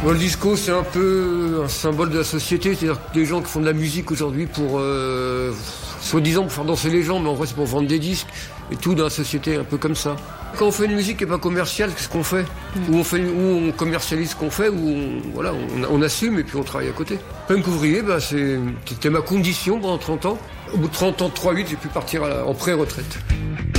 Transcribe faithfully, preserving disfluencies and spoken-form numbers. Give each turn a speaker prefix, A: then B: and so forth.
A: Bon, le disco, c'est un peu un symbole de la société, c'est-à-dire que les gens qui font de la musique aujourd'hui pour, euh, soi-disant pour faire danser les gens, mais en vrai c'est pour vendre des disques, et tout dans la société, un peu comme ça. Quand on fait une musique qui n'est pas commerciale, qu'est-ce qu'on fait ? Mmh. Ou on fait, ou on commercialise ce qu'on fait, ou on, voilà, on, on assume et puis on travaille à côté. Punk ouvrier, bah, c'est, c'était ma condition pendant trente ans. Au bout de trente ans, trois huit, j'ai pu partir à la, en pré-retraite.